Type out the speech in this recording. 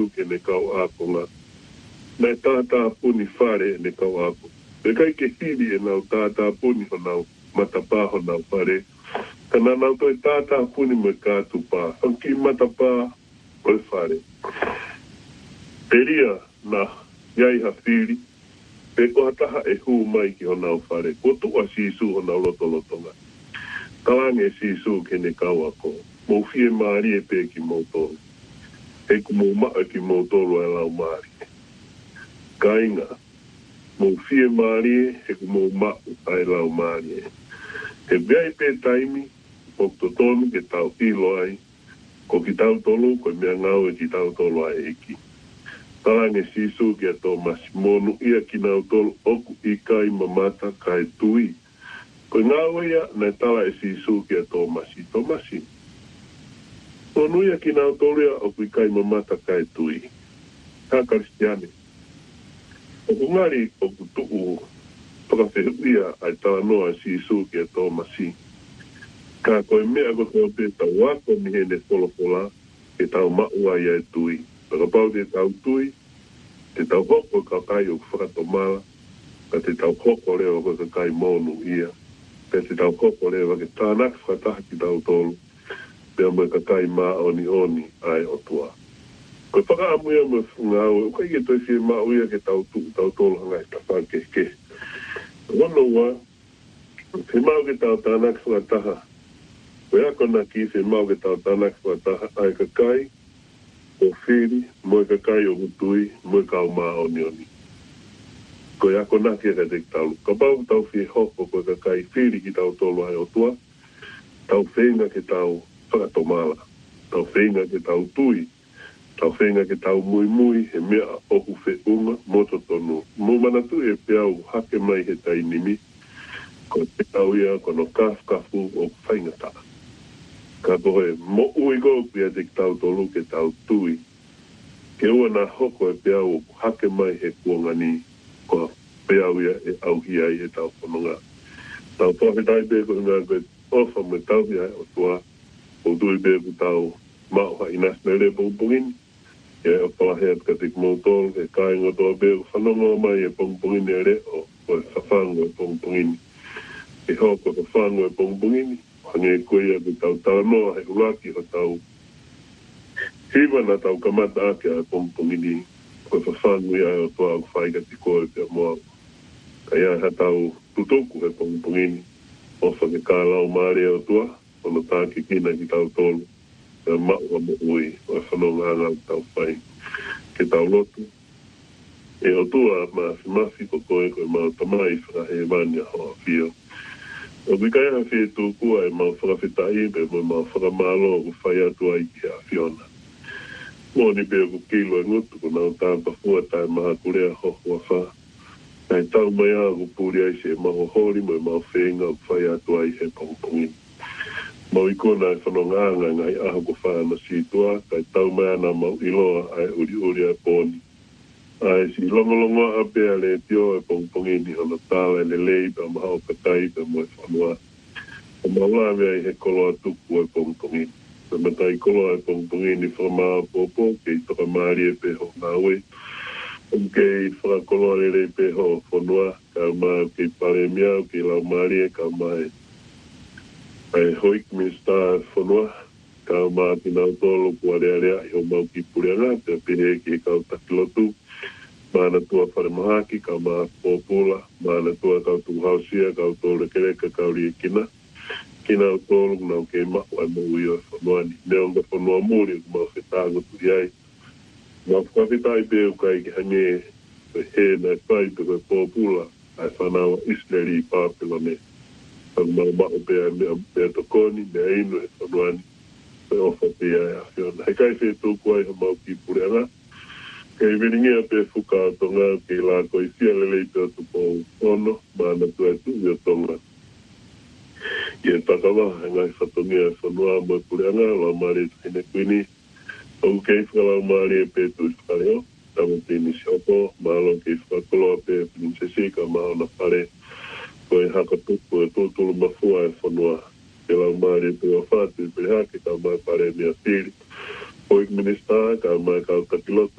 ke ne kau ako ngā. Nai tātā puni whare ne kau ako. E kai ke hiri e nau tātā puni ho nau matapā ho nau whare. Kana nau toi tātā puni me kātupā. Hanki matapā o whare. Peria na iai ha whiri. Pe koha taha e hū mai ki ho nau whare. Ko tua sisu ho nau lotolotonga. Talange sisu ke ne kau ako. Mou fie maari e pe ki mou tolu. E ku mou maa ki mou tolu e lau maari. Kainga, mou fie maari e ku mou maa e lau maari. E bea i pe taimi, o totonu ke tau ilo ai, ko ki tau tolu, ko mea ngau e ki tau tolu ai eki. Talange sisu ki a tō masimonu, ia ki nau tolu oku i kai mamata kai tui. Ko ngau ia, nei tala e sisu ki a tō masi, tō masi. Tonu ia ki nau tolu ia oku i kai mamata kai tui. Tā karistiane. O ngari o kutuu whakawhihuia ai tawa noa sisu ki a tō masi. Ka koe mea ko tō te tau wako ni he ne wholofola e tau maua ia e tui. Whakapau te tau tui, te tau hoko ka kai o whakatomala, ka te tau hoko leo ko ka kai monu ia. Ka te tau hoko leo ke tānak whakataha ki tau tolu, pia mai ka kai maa oni ai o tua. Koe whakaamuia me ngāo, koe i toi whie mauia ke tau tolu hanga e tawha ke. Wano wa, te mau ke tau tānak whakataha. Koe ako na ki se mau ke tau tānak whakataha ai ka kai, o whiri, moe ka kai o hutui, moe kau maa oni. Koe ako na ki ka te tau. Ka pau tau whie hoko koe ka kai whiri ki tau tolu ai o tua, tau whenga ke tau whakatomala, tau whenga ke tau tui, tau whenga ke tau mui, he mea ohu whiunga, moto tonu. Mo manatu e peau hake mai he tainimi, ko te tau ia kono kafu o whaingata. Ka koe mo uigo pia te tau tolu ke tau tui. Ke ua na hoko e peau hake mai he kuangani, ko peau ia e auhia i e tau whanonga. Tau whawhetai pe ko ngā koe ofa me tau ia o tua, o tui pe ko tau mauha inasne le pongpongini. E o palahea ka te kumotol, e kāinga toa pe ko whanonga mai e pongpongini e re, o e whawhango e pongpongini. E hoko ka whango e pongpongini, hange koe ia ko tau tānoa he uraki o tau hiwa na tau kamata ake a pongpongini, ko e whawhango ia o toa au whaiga ti koe pia moa. Ka ia ha tau tutoku e pongpongini, ofa ke kālau maare o tua, ono tāke kina ki tau tolu, e maua mo ui, o e whanonga anga tau whai, ke tau lotu. E o tua mafi ko koe koe mau tamai whakahe mania hoa whio. O wikai ha whie tūkua e mau whakawhitai, pe mo mau whakamalo o whai atu ai ki a Fiona. Mōni pe o kilo e ngutu, ko nau tāpa fua tai maha kurea hohua wha. Nei tau mai a ko pūri ai se maho hori mo e mau whenga o whai atu ai he pongpongini. Mau i kona e whanonganga ngai aho ko whana si tua, kai tau mai ana mau iloa ai uri ai pōni. Ai si longolongo a pēa le tio e pongpongini hana tāle le lei pa maha o katai pa mo e whanua. O maula mea i he koloa tuku e pongpongini. Pe matai koloa e pongpongini whakamā pōpō, ke i toka maari e peho ngāwe. Ke i whakakoloa le lei peho whanua, ka maa ke i pare miau, ke i lau maari e ka mai. Ai hoik minsta whanua, ka maa ki nau tolo kua rea i o mau ki pureanga, te pehe ki e kau takilotu. Mana tua wharemahaki, ka maa pōpula, mana tua kau tuhausia, kau tōle kereka, kau rie kina. Kina o tōlu, nau ke mau ai mo ui o whanuani. Neonga whanua mūri, mau whetāgotu iai. Mau whakawhitai pēu kai ki hange, he nei whai pe koe pōpula, ai whanawa Israeli i Pāpilone. Mau mao pēa mea tokoni, mea inu e whanuani, pe ofa pēa e a Fiona. Hei kai whetūku ai ha mau ki pureanga, kei viringia pe whuka o tonga ki la koi fia lelei pe o tupo ono, mana tu e tu o tonga. I e takawa, e ngai whatongia e whanua mo e pureanga, lau maari e tuhine kuini, o kei whakalau maari e pe tu i whakaleo, tamo tini siopo, malo kei whakoloa pe princesi, ka mao na whare, ko e haka tupu e tūtulu mafua e whanua, ke lau maari e pe o whātu i prihake, ka mai pare mea piri, Poik Minister, ka mai ka takiloto.